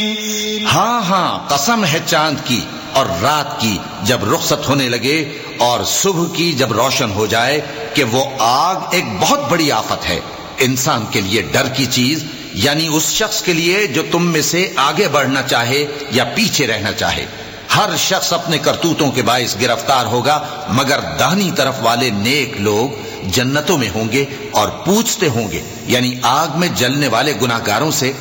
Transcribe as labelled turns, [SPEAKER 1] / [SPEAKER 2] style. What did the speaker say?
[SPEAKER 1] हाँ हाँ, कसम है चांद की और रात की जब रुखसत होने लगे और सुबह की जब रोशन हो जाए कि वो आग एक बहुत बड़ी आफत है। इंसान के लिए डर की चीज, यानी उस शख्स के लिए जो तुम में से आगे बढ़ना चाहे या पीछे रहना चाहे। हर शख्स अपने करतूतों के बाइस गिरफ्तार होगा, मगर दाहिनी तरफ वाले नेक लोग जन्नतों में होंगे और पूछते होंगे, यानी आग में जलने वाले गुनाहगारों से,